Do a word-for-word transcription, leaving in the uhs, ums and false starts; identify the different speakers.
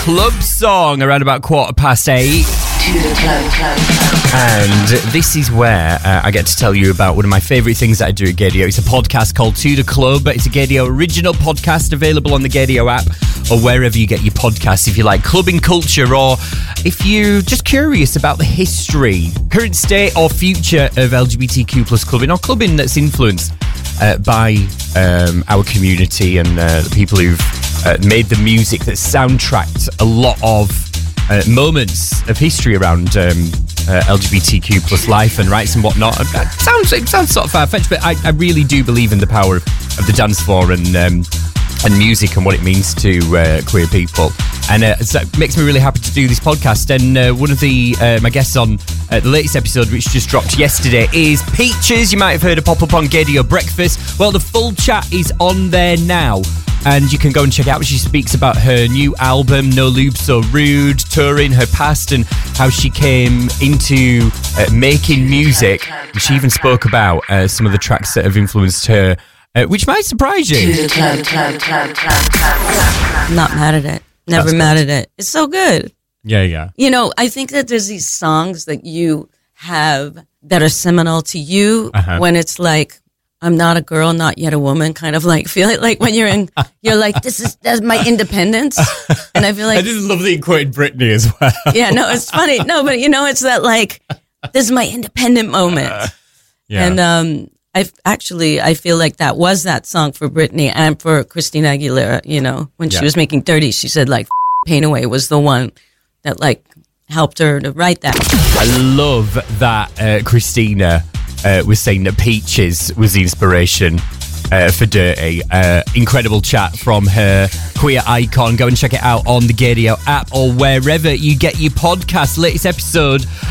Speaker 1: Club song around about quarter past eight.
Speaker 2: To the club, club, club.
Speaker 1: And this is where uh, I get to tell you about one of my favourite things that I do at Gaydio. It's a podcast called To The Club. It's a Gaydio original podcast available on the Gaydio app or wherever you get your podcasts. If you like clubbing culture or if you're just curious about the history, current state or future of L G B T Q plus clubbing or clubbing that's influenced uh, by um, our community and uh, the people who've uh, made the music that soundtracked a lot of Uh, moments of history around um, uh, L G B T Q plus life and rights and whatnot. It sounds, it sounds sort of far-fetched, but I, I really do believe in the power of, of the dance floor and um, and music and what it means to uh, queer people. And uh, so it makes me really happy to do this podcast. And uh, one of the uh, my guests on uh, the latest episode, which just dropped yesterday, is Peaches. You might have heard her pop up on Gaydio Breakfast. Well, the full chat is on there now. And you can go and check out. She speaks about her new album, No Lube So Rude, touring, her past, and how she came into uh, making music. And she even spoke about uh, some of the tracks that have influenced her, uh, which might surprise you.
Speaker 2: To the club, club, club, club, club.
Speaker 3: I'm not mad at it. Never
Speaker 1: That's
Speaker 3: mad
Speaker 1: good.
Speaker 3: at it. It's so good.
Speaker 1: Yeah, yeah.
Speaker 3: You know, I think that there's these songs that you have that are seminal to you
Speaker 1: Uh-huh.
Speaker 3: when it's like, I'm not a girl, not yet a woman, kind of like feel it like when you're in, you're like, this is that's my independence. And I feel like,
Speaker 1: I just love that you quoted Britney as well.
Speaker 3: yeah, no, it's funny. No, but you know, it's that like, this is my independent moment.
Speaker 1: Yeah.
Speaker 3: And um, I actually, I feel like that was that song for Britney and for Christina Aguilera, you know, when
Speaker 1: Yeah.
Speaker 3: she was making Dirty, she said like, Pain Away was the one that like helped her to write that.
Speaker 1: I love that uh, Christina uh, was saying that Peaches was the inspiration uh, for Dirty. Uh, incredible chat from her queer icon. Go and check it out on the Gaydio app or wherever you get your podcast. Latest episode